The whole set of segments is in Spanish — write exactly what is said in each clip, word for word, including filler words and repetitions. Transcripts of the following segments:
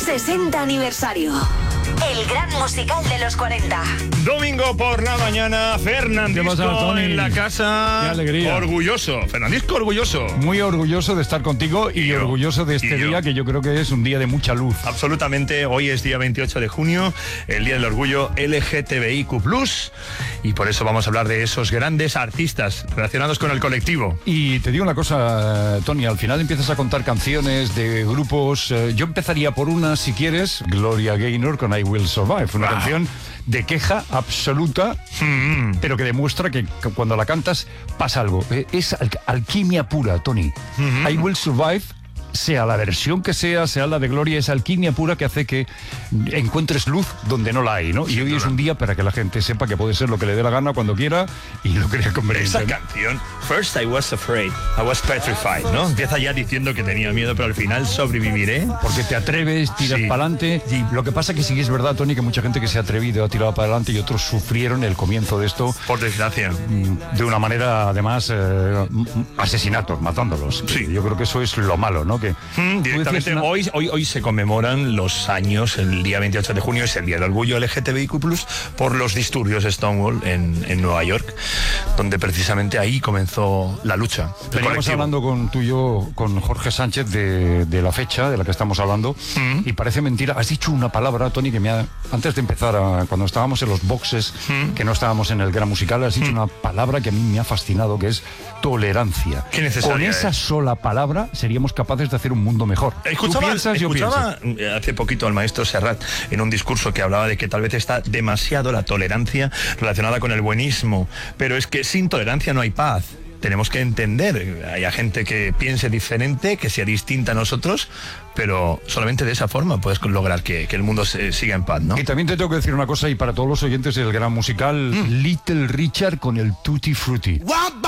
sesenta aniversario. El gran musical de los cuarenta. Domingo por la mañana, Fernandisco pasa, en la casa. Qué alegría. Orgulloso. Fernandisco orgulloso. Muy orgulloso de estar contigo y, Y yo, orgulloso de este y yo. día que yo creo que es un día de mucha luz. Absolutamente. Hoy es día veintiocho de junio, el Día del Orgullo L G T B I Q plus, y por eso vamos a hablar de esos grandes artistas relacionados con el colectivo. Y te digo una cosa, Tony, al final empiezas a contar canciones de grupos. eh, Yo empezaría por una, si quieres, Gloria Gaynor con I Will Survive. Una Wow. canción de queja absoluta, Mm. pero que demuestra que c- cuando la cantas pasa algo. Eh, Es al- alquimia pura, Tony. I Will Survive, sea la versión que sea, sea la de Gloria, es alquimia pura que hace que encuentres luz donde no la hay, ¿no? Y hoy es un día para que la gente sepa que puede ser lo que le dé la gana cuando quiera y lo crea conveniente. Esa ¿no? canción, First I was afraid, I was petrified, ¿no? Empieza ya diciendo que tenía miedo, pero al final sobreviviré. Porque te atreves, tiras Sí. para adelante. Sí. Lo que pasa que sí que es verdad, Tony, que mucha gente que se ha atrevido ha tirado para adelante y otros sufrieron el comienzo de esto Por desgracia. mm, de una manera, además, eh, m- m- asesinatos, matándolos. Sí. Yo creo que eso es lo malo, ¿no? Que Mm, tú directamente decías una- hoy, hoy, hoy se conmemoran los años, el día veintiocho de junio es el Día del Orgullo L G T B I Q plus, por los disturbios de Stonewall en, en Nueva York, donde precisamente ahí comenzó la lucha. el Veníamos colectivo. hablando con tú y yo, con Jorge Sánchez, de, de la fecha de la que estamos hablando, Mm. y parece mentira. Has dicho una palabra, Tony, que me ha, antes de empezar, a- cuando estábamos en los boxes, Mm. que no estábamos en el gran musical, has dicho una palabra que a mí me ha fascinado, que es tolerancia. Qué necesaria Con esa es. sola palabra seríamos capaces de hacer un mundo mejor. Escuchaba, Tú piensas, yo escuchaba eh, hace poquito al maestro Serrat en un discurso que hablaba de que tal vez está demasiado la tolerancia relacionada con el buenismo, pero es que sin tolerancia no hay paz. Tenemos que entender, hay gente que piense diferente, que sea distinta a nosotros, pero solamente de esa forma puedes lograr que, que el mundo se, siga en paz, ¿no? Y también te tengo que decir una cosa, y para todos los oyentes del gran musical, Mm. Little Richard con el Tutti Frutti.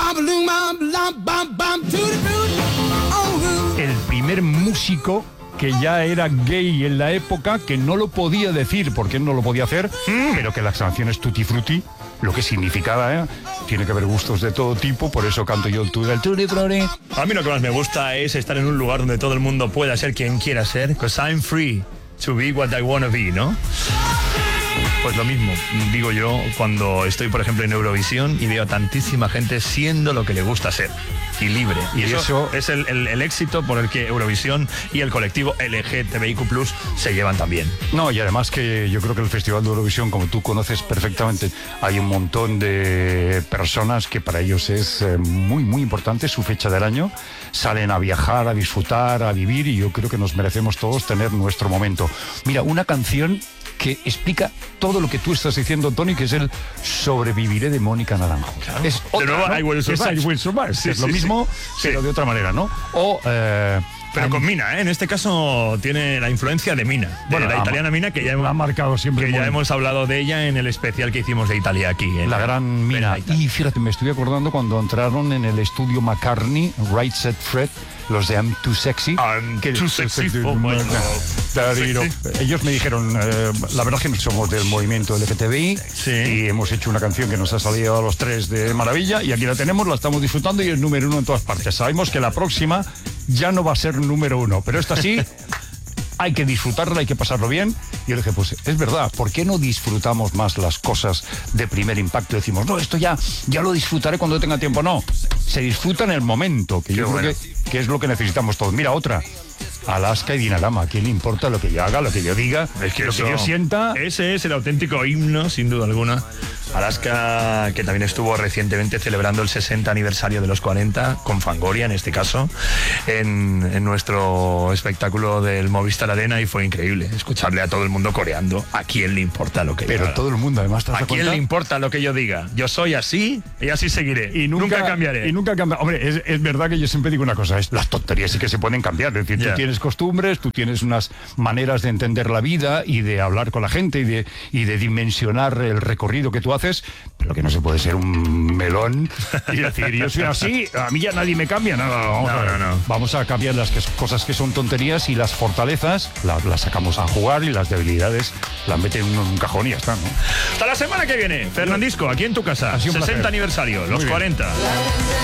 El primer músico que ya era gay en la época, que no lo podía decir porque él no lo podía hacer, pero que las canciones Tutti Frutti, lo que significaba, ¿eh? Tiene que haber gustos de todo tipo, por eso canto yo el tu- el Tutti Frutti. A mí lo que más me gusta es estar en un lugar donde todo el mundo pueda ser quien quiera ser, because I'm free to be what I wanna be, ¿no? Pues lo mismo, digo yo, cuando estoy, por ejemplo, en Eurovisión y veo a tantísima gente siendo lo que le gusta ser y libre. Y, Y eso, eso- es el, el- el éxito por el que Eurovisión y el colectivo L G T B I Q plus se llevan también. No, y además que yo creo que el Festival de Eurovisión, como tú conoces perfectamente, hay un montón de personas que para ellos es eh, muy, muy importante su fecha del año. Salen a viajar, a disfrutar, a vivir, y yo creo que nos merecemos todos tener nuestro momento. Mira, una canción que explica todo lo que tú estás diciendo, Tony, que es el Sobreviviré de Mónica Naranjo. Es De otra, nuevo, ¿no? I Will Es Survive. I Will Survive. Sí, es sí, lo sí. mismo, Sí. pero de otra manera, ¿no? O... eh, Pero I'm- con Mina, ¿eh? En este caso tiene la influencia de Mina, de Bueno, la ha- italiana Mina, que ya hemos, ha marcado siempre que ya muy- hemos hablado de ella en el especial que hicimos de Italia aquí. En La gran Mina. en Italia. Y fíjate, me estoy acordando cuando entraron en el estudio McCartney, Right Set Fred, los de I'm Too Sexy. I'm que- too sexy for my love. Dadiro. Sexy. Ellos me dijeron, eh, la verdad es que no somos del movimiento L G T B I, Sí. y hemos hecho una canción que nos ha salido a los tres de maravilla, y aquí la tenemos, la estamos disfrutando y es número uno en todas partes. Sabemos que la próxima ya no va a ser número uno, pero esta sí. Hay que disfrutarla, hay que pasarlo bien. Y yo le dije, pues es verdad, ¿por qué no disfrutamos más las cosas de primer impacto? Decimos, no, esto ya, ya lo disfrutaré cuando tenga tiempo. No, se disfruta en el momento, que yo Qué creo bueno. que, que es lo que necesitamos todos. Mira, otra. Alaska y Dinarama, ¿a quién le importa lo que yo haga, lo que yo diga, Es que lo eso- que yo sienta? Ese es el auténtico himno, sin duda alguna. Alaska, que también estuvo recientemente celebrando el sesenta aniversario de los cuarenta, con Fangoria en este caso, en, en nuestro espectáculo del Movistar Arena, y fue increíble escucharle a todo el mundo coreando. ¿A quién le importa lo que yo Pero haga? todo el mundo, además, ¿te das ¿A quién cuenta? le importa lo que yo diga? Yo soy así y así seguiré. Y nunca, cambiaré. Y nunca cambiaré. Hombre, es, es verdad que yo siempre digo una cosa, es, las tonterías sí que se pueden cambiar. Es decir, Ya. tú tienes costumbres, tú tienes unas maneras de entender la vida y de hablar con la gente y de, y de dimensionar el recorrido que tú haces, pero que no se puede ser un melón y decir, yo soy así, a mí ya nadie me cambia. No, no, vamos, No, a, ver. no, no. Vamos a cambiar las que- cosas que son tonterías, y las fortalezas las, las sacamos a jugar, y las debilidades las meten en un cajón y ya está, ¿no? Hasta la semana que viene. Fernandisco, aquí en tu casa. Ha sido un sesenta placer. aniversario, los Muy bien. cuarenta.